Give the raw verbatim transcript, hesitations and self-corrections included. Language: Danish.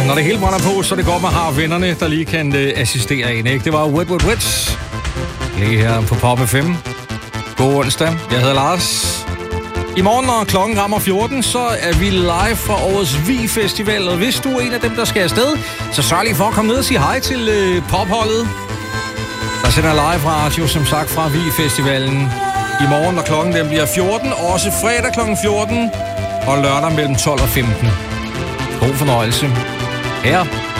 Når det hele brænder på, så det går med har vennerne, der lige kan uh, assistere en, ikke? Det var Wet Wet Wet. Lige her på Pop F M. God onsdag. Jeg hedder Lars. I morgen, når klokken rammer fjorten, så er vi live fra årets Vig Festival. Og hvis du er en af dem, der skal afsted, så sørg lige for at komme ned og sige hej til uh, popholdet. Der sender live radio, som sagt, fra Vig Festivalen. I morgen, når klokken den bliver fjorten. Også fredag klokken fjorten. Og lørdag mellem tolv og femten. God fornøjelse. Her